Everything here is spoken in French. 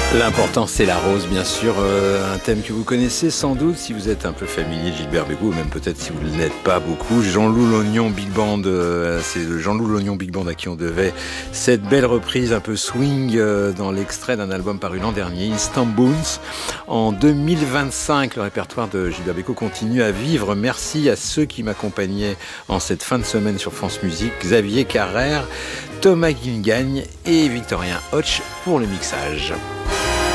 L'important c'est la rose, bien sûr, un thème que vous connaissez sans doute si vous êtes un peu familier de Gilbert Bécaud, ou même peut-être si vous ne l'êtes pas beaucoup. Jean-Loup l'Oignon Big Band, c'est le Jean-Loup l'Oignon Big Band à qui on devait cette belle reprise un peu swing dans l'extrait d'un album paru l'an dernier, Instant Boons. En 2025, le répertoire de Gilbert Bécaud continue à vivre. Merci à ceux qui m'accompagnaient en cette fin de semaine sur France Musique, Xavier Carrère, Thomas Guingagne et Victorien Hoche pour le mixage.